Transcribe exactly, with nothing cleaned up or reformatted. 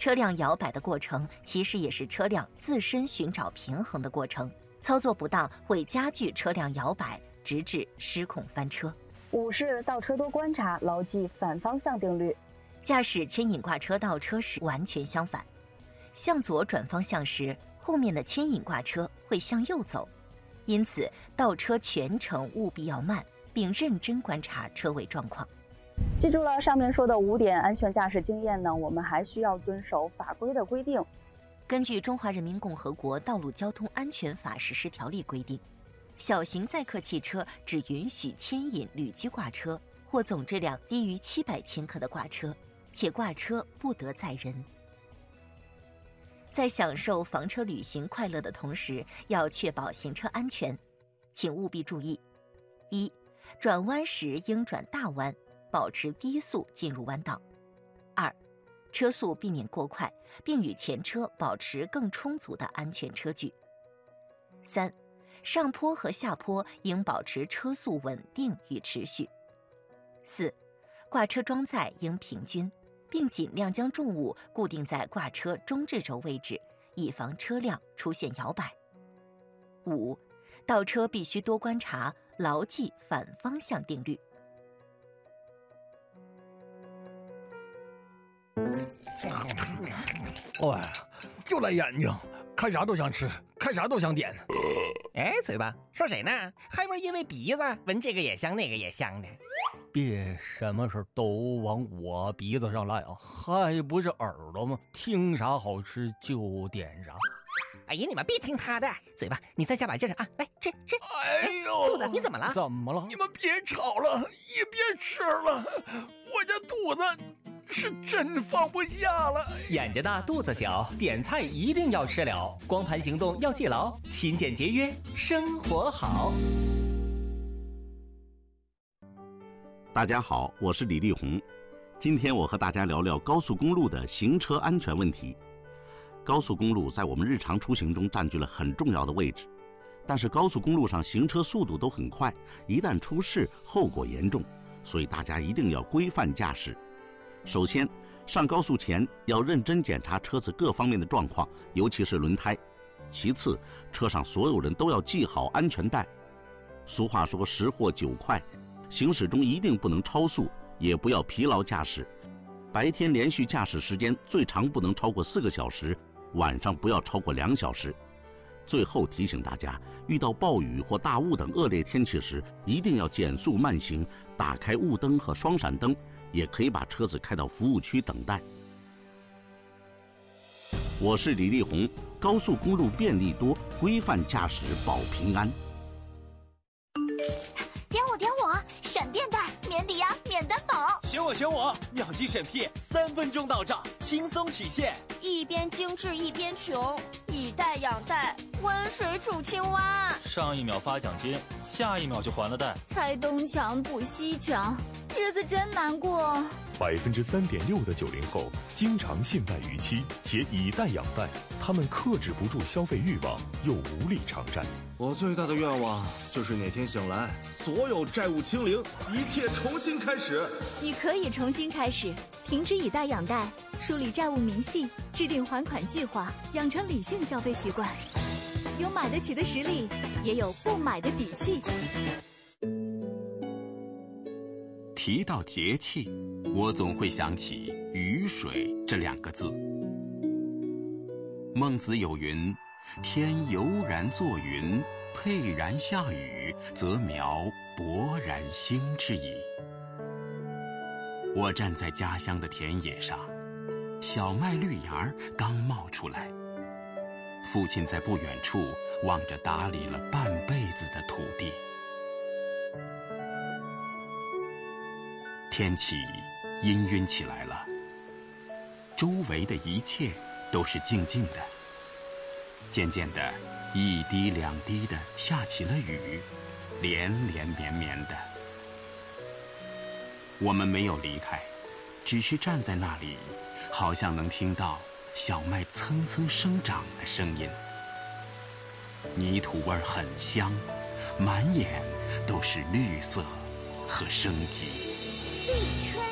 车辆摇摆的过程其实也是车辆自身寻找平衡的过程，操作不当会加剧车辆摇摆，直至失控翻车。 五是倒车多观察，牢记反方向定律。 驾驶牵引挂车倒车时完全相反，向左转方向时，后面的牵引挂车会向右走，因此倒车全程务必要慢，并认真观察车尾状况。 记住了上面说的五点安全驾驶经验呢，我们还需要遵守法规的规定。 根据《中华人民共和国道路交通安全法实施条例》规定，小型载客汽车只允许牵引旅居挂车或总质量低于七百千克的挂车，且挂车不得载人。在享受房车旅行快乐的同时，要确保行车安全，请务必注意：一、转弯时应转大弯，保持低速进入弯道；二、车速避免过快，并与前车保持更充足的安全车距；三、上坡和下坡应保持车速稳定与持续；四、挂车装载应平均，并尽量将重物固定在挂车中置轴位置，以防车辆出现摇摆；五、倒车必须多观察，牢记反方向定律。 哇，就来眼睛，看啥都想吃，看啥都想点。 哎，嘴巴说谁呢？还不是因为鼻子闻这个也香，那个也香的。 别什么事都往我鼻子上赖啊，还不是耳朵吗？听啥好吃就点啥。 哎呀，你们别听他的，嘴巴，你再加把劲儿啊！来吃吃。 哎呦， 肚子你怎么了？ 怎么了？ 你们别吵了，也别吃了，我这肚子是真放不下了。 眼睛大肚子小，点菜一定要吃了，光盘行动要记牢，勤俭节约，生活好。 大家好，我是李立红，今天我和大家聊聊高速公路的行车安全问题。高速公路在我们日常出行中占据了很重要的位置，但是高速公路上行车速度都很快，一旦出事后果严重，所以大家一定要规范驾驶。首先，上高速前要认真检查车子各方面的状况，尤其是轮胎。其次，车上所有人都要系好安全带。俗话说十货九快，行驶中一定不能超速，也不要疲劳驾驶。白天连续驾驶时间最长不能超过四个小时，晚上不要超过两小时。最后提醒大家，遇到暴雨或大雾等恶劣天气时，一定要减速慢行，打开雾灯和双闪灯，也可以把车子开到服务区等待。我是李立红，高速公路便利多，规范驾驶保平安。 点我点我，闪电贷，免抵押，免担保。 选我选我，秒级审批，三分钟到账，轻松取现。 一边精致一边穷，以贷养贷，温水煮青蛙。 上一秒发奖金，下一秒就还了贷。 拆东墙补西墙，日子真难过。 百分之三点六的九零后经常信贷逾期，且以贷养贷，他们克制不住消费欲望，又无力偿债。 我最大的愿望就是哪天醒来，所有债务清零，一切重新开始。 你可以重新开始，停止以贷养贷，梳理债务明细，制定还款计划，养成理性消费习惯。有买得起的实力，也有不买的底气。 提到节气，我总会想起雨水这两个字。孟子有云：天悠然作云，沛然下雨，则苗勃然兴之矣。我站在家乡的田野上，小麦绿芽刚冒出来，父亲在不远处望着打理了半辈子的土地。天气氤氲起来了，周围的一切都是静静的。渐渐的，一滴两滴的下起了雨，连连绵绵的。我们没有离开，只是站在那里，好像能听到小麦蹭蹭生长的声音。泥土味很香，满眼都是绿色和生机。 绿圈